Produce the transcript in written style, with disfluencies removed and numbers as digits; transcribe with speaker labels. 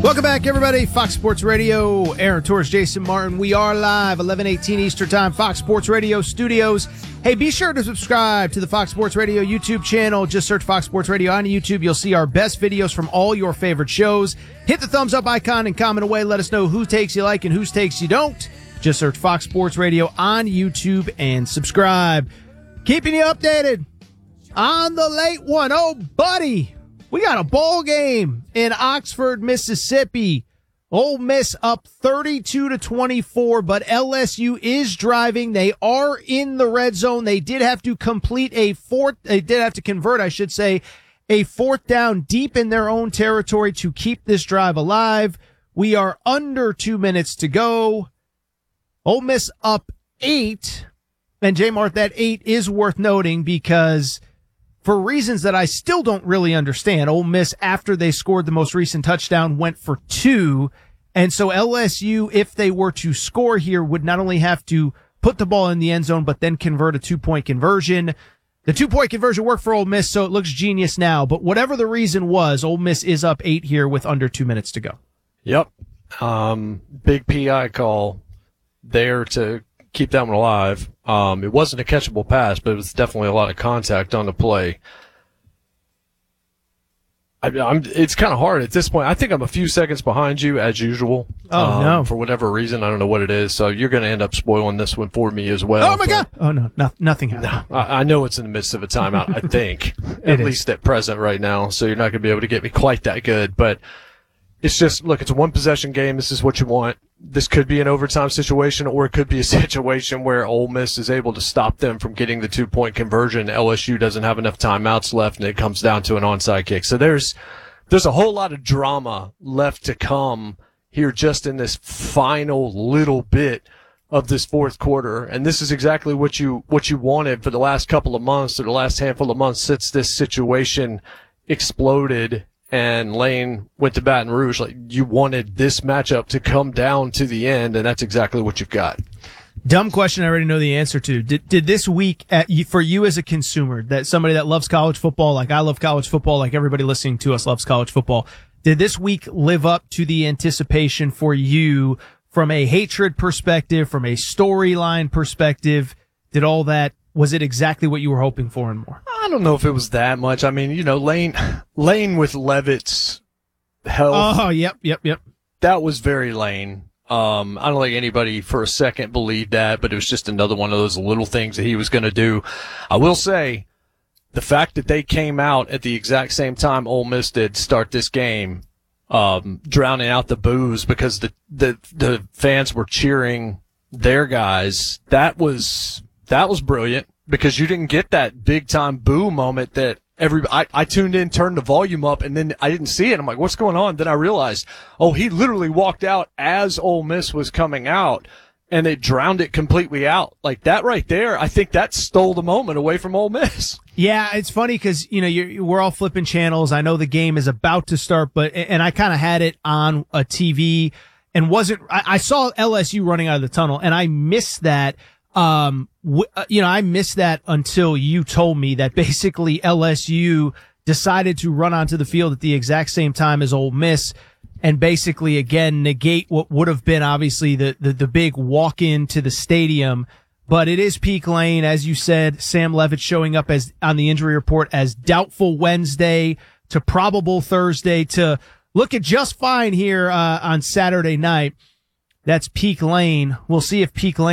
Speaker 1: Welcome back, everybody. Fox Sports Radio, Aaron Torres, Jason Martin. We are live, 11:18 Eastern Time, Fox Sports Radio studios. Hey, be sure to subscribe to the Fox Sports Radio YouTube channel. Just search Fox Sports Radio on YouTube. You'll see our best videos from all your favorite shows. Hit the thumbs up icon and comment away. Let us know who takes you like and whose takes you don't. Just search Fox Sports Radio on YouTube and subscribe. Keeping you updated on the late one. Oh, buddy. We got a ball game in Oxford, Mississippi. Ole Miss up 32-24, but LSU is driving. They are in the red zone. They did have to convert, a fourth down deep in their own territory to keep this drive alive. We are under 2 minutes to go. Ole Miss up 8. And J-Mart, that 8 is worth noting because for reasons that I still don't really understand, Ole Miss, after they scored the most recent touchdown, went for 2. And so LSU, if they were to score here, would not only have to put the ball in the end zone, but then convert a 2-point conversion. The 2-point conversion worked for Ole Miss, so it looks genius now. But whatever the reason was, Ole Miss is up 8 here with under 2 minutes to go.
Speaker 2: Yep. Big PI call there to keep that one alive. It wasn't a catchable pass, but it was definitely a lot of contact on the play. It's kind of hard at this point. I think I'm a few seconds behind you as usual.
Speaker 1: Oh, no.
Speaker 2: For whatever reason, I don't know what it is. So you're going to end up spoiling this one for me as well.
Speaker 1: Oh my God. Oh no, nothing happened.
Speaker 2: No, I know it's in the midst of a timeout, I think, at least at present right now. So you're not going to be able to get me quite that good, but it's just, look, it's a one possession game. This is what you want. This could be an overtime situation, or it could be a situation where Ole Miss is able to stop them from getting the 2-point conversion. LSU doesn't have enough timeouts left, and it comes down to an onside kick. So there's a whole lot of drama left to come here just in this final little bit of this fourth quarter. And this is exactly what you wanted for the last couple of months, or the last handful of months since this situation exploded and Lane went to Baton Rouge. Like, you wanted this matchup to come down to the end, and that's exactly what you've got.
Speaker 1: Dumb question I already know the answer to. Did this week, for you as a consumer, that somebody that loves college football, like I love college football, like everybody listening to us loves college football, did this week live up to the anticipation for you from a hatred perspective, from a storyline perspective? Did all that, was it exactly what you were hoping for and more?
Speaker 2: I don't know if it was that much. I mean, Lane with Levitt's health.
Speaker 1: Oh, yep.
Speaker 2: That was very Lane. I don't think anybody for a second believed that, but it was just another one of those little things that he was going to do. I will say, the fact that they came out at the exact same time Ole Miss did start this game, drowning out the boos because the fans were cheering their guys, that was brilliant, because you didn't get that big time boo moment that I tuned in, turned the volume up, and then I didn't see it. I'm like, what's going on? Then I realized, he literally walked out as Ole Miss was coming out, and it drowned it completely out. Like, that right there, I think that stole the moment away from Ole Miss.
Speaker 1: Yeah, it's funny because, we're all flipping channels. I know the game is about to start, and I kind of had it on a TV and I saw LSU running out of the tunnel, and I missed that. I missed that until you told me that basically LSU decided to run onto the field at the exact same time as Ole Miss and basically, again, negate what would have been obviously the big walk into the stadium. But it is Peak Lane, as you said. Sam Levitt showing up as on the injury report as doubtful Wednesday to probable Thursday to looking just fine here on Saturday night. That's Peak Lane. We'll see if Peak Lane